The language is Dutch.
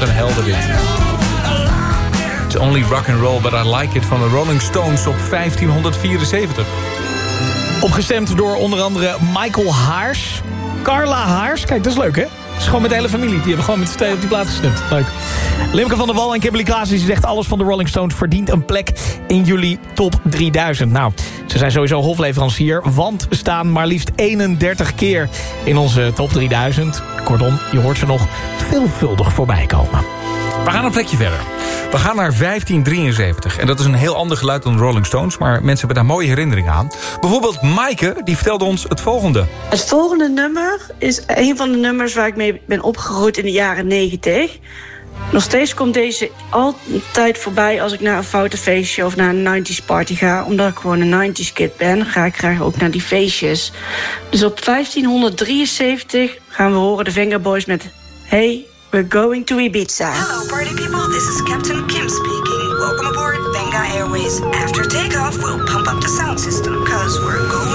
Wat een heldenwit. It's only rock and roll, but I like it van de Rolling Stones op 1574. Opgestemd door onder andere Michael Haars. Carla Haars. Kijk, dat is leuk, hè? Het is gewoon met de hele familie. Die hebben gewoon met z'n tweeën op die plaats gestemd. Leuk. Limke van der Wal en Kimberly Klaassen zegt... alles van de Rolling Stones verdient een plek in jullie top 3000. Nou, ze zijn sowieso hofleverancier... want staan maar liefst 31 keer in onze top 3000. Kortom, je hoort ze nog veelvuldig voorbij komen. We gaan een plekje verder. We gaan naar 1573. En dat is een heel ander geluid dan de Rolling Stones... maar mensen hebben daar mooie herinneringen aan. Bijvoorbeeld Maaike, die vertelde ons het volgende. Het volgende nummer is een van de nummers... waar ik mee ben opgegroeid in de jaren 90. Nog steeds komt deze altijd voorbij... als ik naar een foute feestje of naar een 90s party ga. Omdat ik gewoon een 90s kid ben... ga ik graag ook naar die feestjes. Dus op 1573 gaan we horen de Vengaboys met... Hey, we're going to Ibiza. Hello, party people. This is Captain Kim speaking. Welcome aboard Venga Airways. After takeoff, we'll pump up the sound system, 'cause we're going